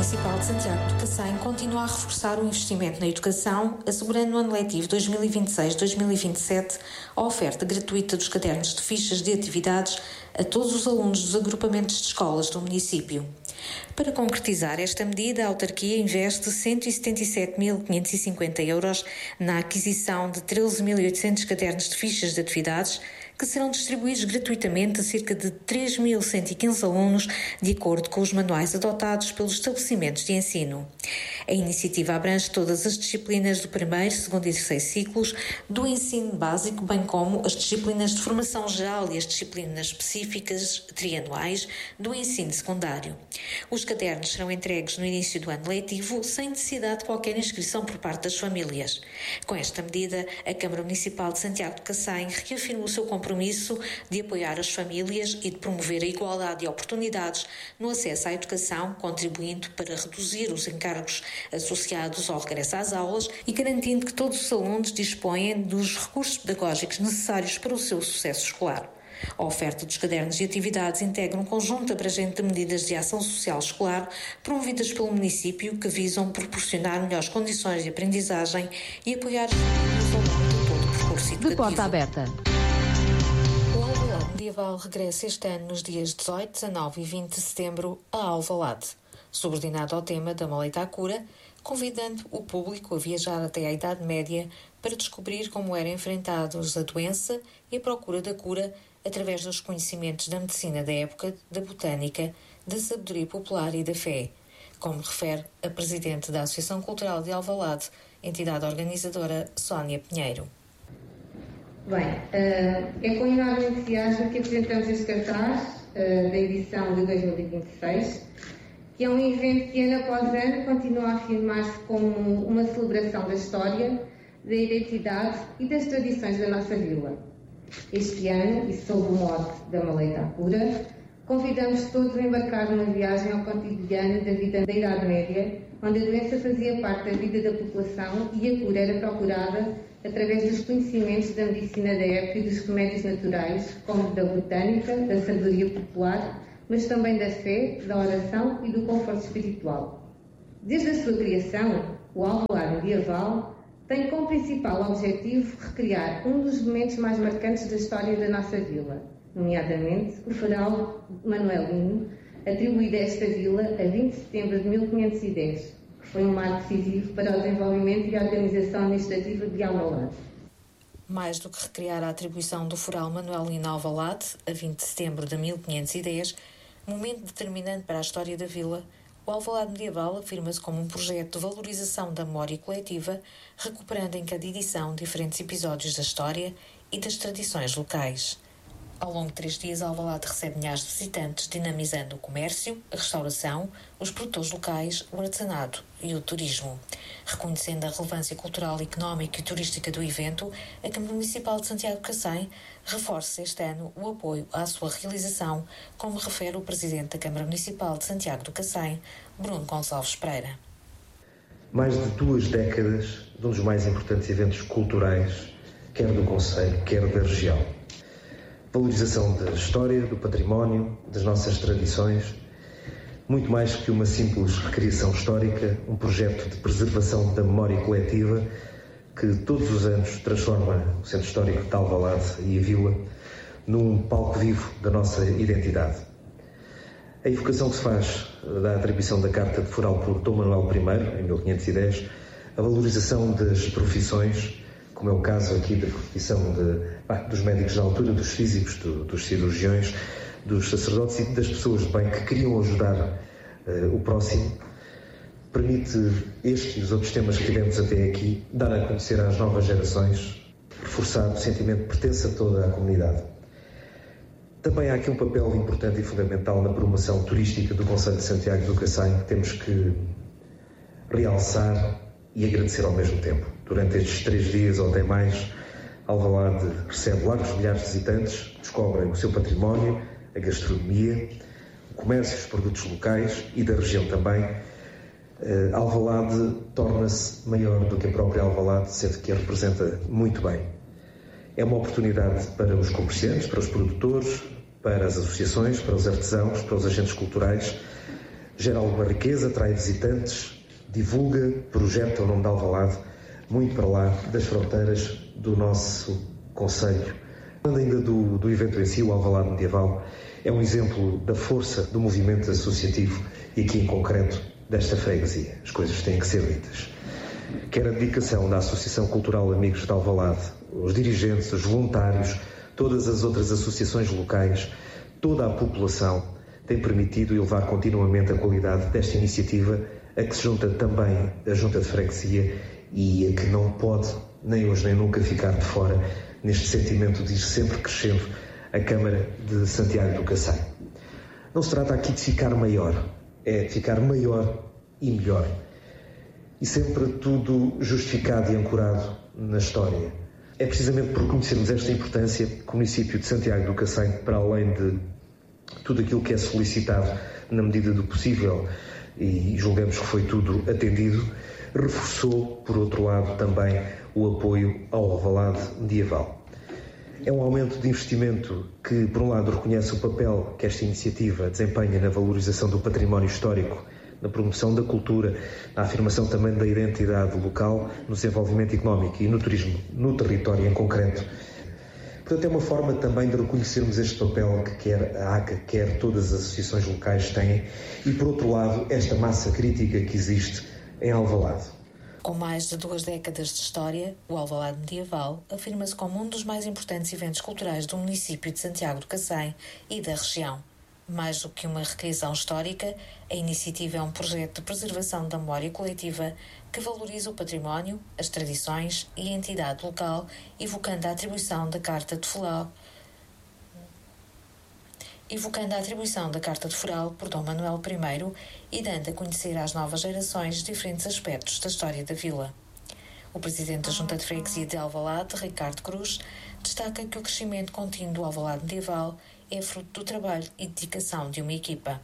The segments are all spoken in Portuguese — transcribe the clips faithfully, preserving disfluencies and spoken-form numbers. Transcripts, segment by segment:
Municipal de Santiago do Cacém continua a reforçar o investimento na educação, assegurando no ano letivo dois mil e vinte e seis dois mil e vinte e sete a oferta gratuita dos cadernos de fichas de atividades a todos os alunos dos agrupamentos de escolas do município. Para concretizar esta medida, a autarquia investe cento e setenta e sete mil quinhentos e cinquenta euros na aquisição de treze mil e oitocentos cadernos de fichas de atividades que serão distribuídos gratuitamente a cerca de três mil cento e quinze alunos, de acordo com os manuais adotados pelos estabelecimentos de ensino. A iniciativa abrange todas as disciplinas do primeiro, segundo e terceiro ciclos do ensino básico, bem como as disciplinas de formação geral e as disciplinas específicas trianuais do ensino secundário. Os cadernos serão entregues no início do ano letivo, sem necessidade de qualquer inscrição por parte das famílias. Com esta medida, a Câmara Municipal de Santiago do Cacém reafirma o seu compromisso de apoiar as famílias e de promover a igualdade de oportunidades no acesso à educação, contribuindo para reduzir os encargos associados ao regresso às aulas e garantindo que todos os alunos disponham dos recursos pedagógicos necessários para o seu sucesso escolar. A oferta dos cadernos de atividades integra um conjunto abrangente de medidas de ação social escolar promovidas pelo município que visam proporcionar melhores condições de aprendizagem e apoiar as famílias ao longo de todo o percurso educativo. De porta aberta. O Alvalade Medieval regressa este ano nos dias dezoito, dezanove e vinte de setembro a Alvalade, subordinado ao tema da Maleita à Cura, convidando o público a viajar até à Idade Média para descobrir como eram enfrentados a doença e a procura da cura através dos conhecimentos da medicina da época, da botânica, da sabedoria popular e da fé, como refere a presidente da Associação Cultural de Alvalade, entidade organizadora Sónia Pinheiro. Bem, é com enorme entusiasmo que apresentamos este cartaz da edição de dois mil e vinte e seis, que é um evento que ano após ano continua a afirmar-se como uma celebração da história, da identidade e das tradições da nossa vila. Este ano, e sob o mote da Maleita à Cura, convidamos todos a embarcar numa viagem ao cotidiano da vida da Idade Média, onde a doença fazia parte da vida da população e a cura era procurada através dos conhecimentos da medicina da época e dos remédios naturais, como da botânica, da sabedoria popular, mas também da fé, da oração e do conforto espiritual. Desde a sua criação, o Alvalade Medieval tem como principal objetivo recriar um dos momentos mais marcantes da história da nossa vila, nomeadamente o farol manuelino, atribuído a esta vila a vinte de setembro de mil quinhentos e dez, que foi um marco decisivo para o desenvolvimento e a organização administrativa de Alvalade. Mais do que recriar a atribuição do Foral Manuelino a Alvalade, a vinte de setembro de mil quinhentos e dez, momento determinante para a história da vila, o Alvalade Medieval afirma-se como um projeto de valorização da memória coletiva, recuperando em cada edição diferentes episódios da história e das tradições locais. Ao longo de três dias, Alvalade recebe milhares de visitantes, dinamizando o comércio, a restauração, os produtores locais, o artesanato e o turismo. Reconhecendo a relevância cultural, económica e turística do evento, a Câmara Municipal de Santiago do Cacém reforça este ano o apoio à sua realização, como refere o Presidente da Câmara Municipal de Santiago do Cacém, Bruno Gonçalves Pereira. Mais de duas décadas de um dos mais importantes eventos culturais, quer do Concelho, quer da região. Valorização da história, do património, das nossas tradições, muito mais que uma simples recriação histórica, um projeto de preservação da memória coletiva que todos os anos transforma o Centro Histórico de Alvalade e a Vila num palco vivo da nossa identidade. A evocação que se faz da atribuição da Carta de Foral por Dom Manuel I, em mil quinhentos e dez, a valorização das profissões, como é o caso aqui da profissão de, ah, dos médicos da altura, dos físicos, do, dos cirurgiões, dos sacerdotes e das pessoas de bem que queriam ajudar uh, o próximo, permite este e os outros temas que tivemos até aqui dar a conhecer às novas gerações, reforçar o sentimento de pertença a toda a comunidade. Também há aqui um papel importante e fundamental na promoção turística do Concelho de Santiago do Cacém, que temos que realçar e agradecer ao mesmo tempo. Durante estes três dias ou até mais, Alvalade recebe largos milhares de visitantes, descobrem o seu património, a gastronomia, o comércio, os produtos locais e da região também. Uh, Alvalade torna-se maior do que a própria Alvalade, sendo que a representa muito bem. É uma oportunidade para os comerciantes, para os produtores, para as associações, para os artesãos, para os agentes culturais, Gera alguma riqueza, atrai visitantes, divulga, projeta o nome de Alvalade muito para lá das fronteiras do nosso concelho. Falando ainda do, do evento em si, o Alvalade Medieval é um exemplo da força do movimento associativo e aqui em concreto desta freguesia. As coisas têm que ser ditas. Quer a dedicação da Associação Cultural Amigos de Alvalade, os dirigentes, os voluntários, todas as outras associações locais, toda a população tem permitido elevar continuamente a qualidade desta iniciativa, a que se junta também a Junta de Freguesia e a que não pode, nem hoje nem nunca, ficar de fora neste sentimento de ir sempre crescendo a Câmara de Santiago do Cacém. Não se trata aqui de ficar maior, é de ficar maior e melhor. E sempre tudo justificado e ancorado na história. É precisamente por conhecermos esta importância que o município de Santiago do Cacém, para além de tudo aquilo que é solicitado na medida do possível, e julgamos que foi tudo atendido, reforçou, por outro lado, também o apoio ao Alvalade Medieval. É um aumento de investimento que, por um lado, reconhece o papel que esta iniciativa desempenha na valorização do património histórico, na promoção da cultura, na afirmação também da identidade local, no desenvolvimento económico e no turismo no território em concreto. Portanto, é uma forma também de reconhecermos este papel que quer a A C A, quer todas as associações locais têm e, por outro lado, esta massa crítica que existe em Alvalade. Com mais de duas décadas de história, o Alvalade Medieval afirma-se como um dos mais importantes eventos culturais do município de Santiago do Cacém e da região. Mais do que uma recriação histórica, a iniciativa é um projeto de preservação da memória coletiva que valoriza o património, as tradições e a entidade local, evocando a atribuição da Carta de Foral, evocando a atribuição da Carta de Foral por Dom Manuel I e dando a conhecer às novas gerações diferentes aspectos da história da vila. O presidente da Junta de Freguesia de Alvalade, Ricardo Cruz, destaca que o crescimento contínuo do Alvalade Medieval é fruto do trabalho e dedicação de uma equipa.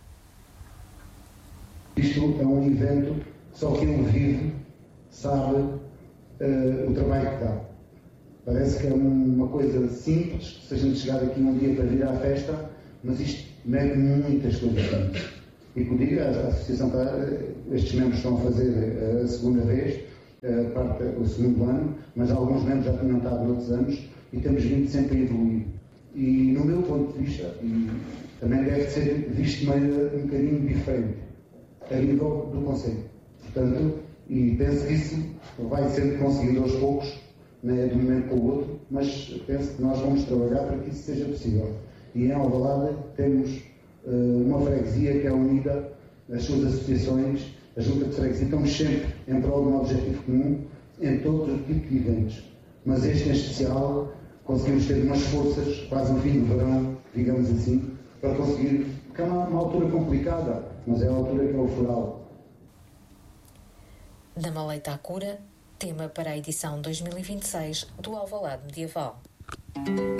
Isto é um evento, só quem o vive sabe uh, o trabalho que dá. Parece que é uma coisa simples, se a gente chegar aqui um dia para vir à festa, mas isto mete muitas coisas antes. E como digo, a, a Associação está, estes membros estão a fazer a segunda vez, a parte, o segundo ano, mas alguns membros já tinham estado noutros anos e temos vindo sempre a evoluir. E no meu ponto de vista, e também deve ser visto de maneira um bocadinho diferente, a nível do Conselho. Portanto, e penso que isso vai sendo conseguido aos poucos, não é de um momento para o outro, mas penso que nós vamos trabalhar para que isso seja possível. E em Alvalade temos uh, uma freguesia que é unida, as suas associações, a Junta de Freguesia, estamos sempre em prol de um objetivo comum em todo o tipo de eventos. Mas este em especial, conseguimos ter umas forças, quase no fim do verão, digamos assim, para conseguir, porque é uma, uma altura complicada, mas é a altura que é o floral. Da Maleita à Cura, tema para a edição dois mil e vinte e seis do Alvalade Medieval.